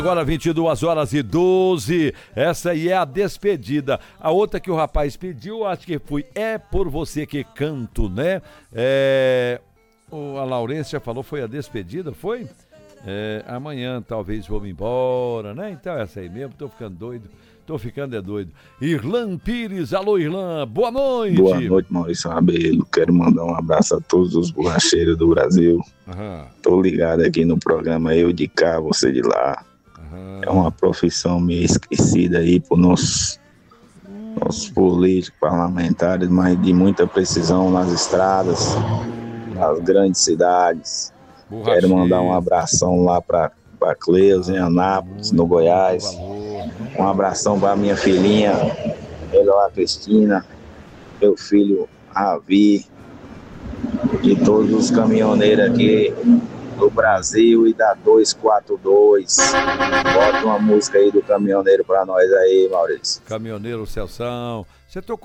Agora 22h12, essa aí é a despedida. A outra que o rapaz pediu, acho que foi É Por Você Que Canto, né? A Laurência falou, foi a despedida, foi? Amanhã talvez vou embora, né? Então essa aí mesmo, tô ficando doido. Irlan Pires, alô Irlan, boa noite. Boa noite, Maurício Rabelo. Quero mandar um abraço a todos os borracheiros do Brasil. Tô ligado aqui no programa Eu de Cá, você de lá. É uma profissão meio esquecida aí por nossos políticos, parlamentares, mas de muita precisão nas estradas, nas grandes cidades. Quero mandar um abração lá para Cleus, em Anápolis, no Goiás. Um abração para minha filhinha, Eloá Cristina, meu filho Ravi, e todos os caminhoneiros aqui do Brasil e da 242. Bota uma música aí do caminhoneiro pra nós aí, Maurício. Caminhoneiro Celção. Você tocou